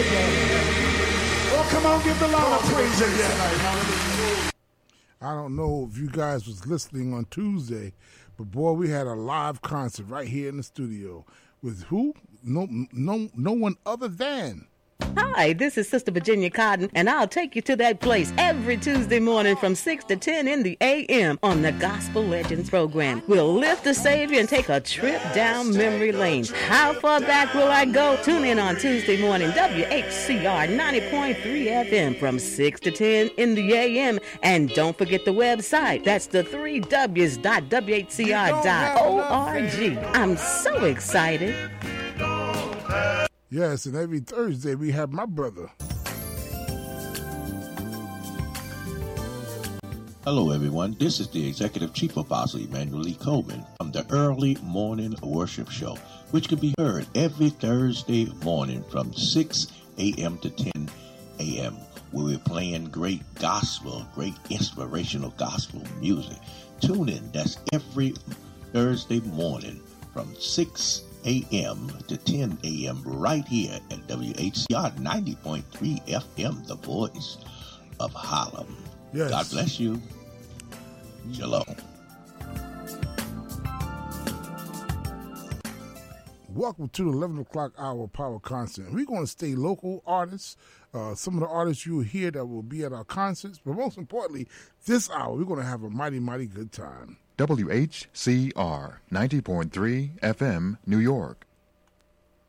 Oh, come on, give the Lord a praise again. I don't know if you guys was listening on Tuesday, but boy, we had a live concert right here in the studio with who? No one other than. Hi, this is Sister Virginia Cotton, and I'll take you to that place every Tuesday morning from 6 to 10 in the a.m. on the Gospel Legends program. We'll lift the Savior and take a trip down memory lane. How far back will I go? Tune in on Tuesday morning, WHCR 90.3 FM from 6 to 10 in the a.m. And don't forget the website. That's the 3Ws.WHCR.org. I'm so excited. Yes, and every Thursday we have my brother. Hello, everyone. This is the Executive Chief Apostle Emmanuel Lee Coleman from the Early Morning Worship Show, which can be heard every Thursday morning from 6 a.m. to 10 a.m., where we're playing great gospel, great inspirational gospel music. Tune in. That's every Thursday morning from 6 a.m. to 10 a.m. right here at WHCR 90.3 FM, the voice of Harlem. Yes. God bless you. Shalom. Welcome to the 11 o'clock hour power concert. We're going to stay local artists. Some of the artists you will hear that will be at our concerts. But most importantly, this hour, we're going to have a mighty, mighty good time. WHCR 90.3 FM, New York.